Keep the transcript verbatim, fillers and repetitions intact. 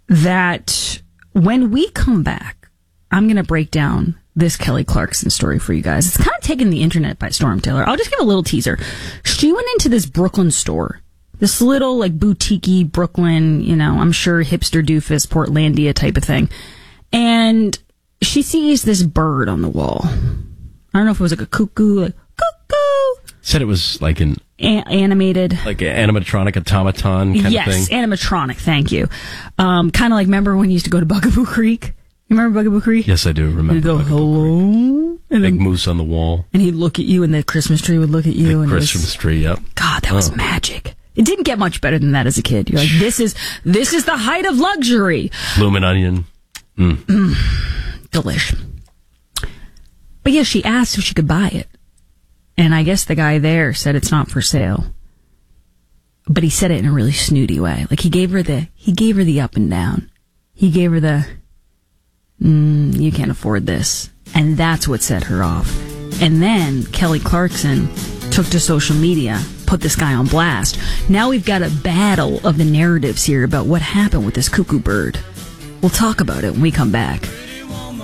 that when we come back, I'm going to break down this Kelly Clarkson story for you guys. It's kind of taken the internet by storm, Taylor. I'll just give a little teaser. She went into this Brooklyn store, this little like boutique-y Brooklyn, you know, I'm sure hipster doofus, Portlandia type of thing. And she sees this bird on the wall. I don't know if it was like a cuckoo, like cuckoo. Said it was like an A- animated, like an animatronic automaton kind yes, of thing. Yes, animatronic. Thank you. Um, kind of like, remember when you used to go to Bugaboo Creek? You remember Bugaboo Creek? Yes, I do remember. You'd go, Bugaboo hello, Creek. and Big then, moose on the wall, and he'd look at you, and the Christmas tree would look at you. Big and Christmas it was, tree. Yep. God, that was oh. magic. It didn't get much better than that as a kid. You're like, this is this is the height of luxury. Bloomin' onion. Mm. Mm, delish. But yeah, she asked if she could buy it. And I guess the guy there said it's not for sale. But he said it in a really snooty way. Like he gave her the he gave her the up and down. He gave her the mm, you can't afford this. And that's what set her off. And then Kelly Clarkson took to social media, put this guy on blast. Now we've got a battle of the narratives here about what happened with this cuckoo bird. We'll talk about it when we come back.